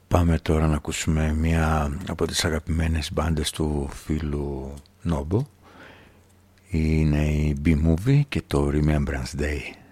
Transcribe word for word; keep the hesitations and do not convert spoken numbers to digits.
Πάμε τώρα να ακούσουμε μία από τις αγαπημένες μπάντες του φίλου Νόμπο. Είναι η B-Movie και το Remembrance Day.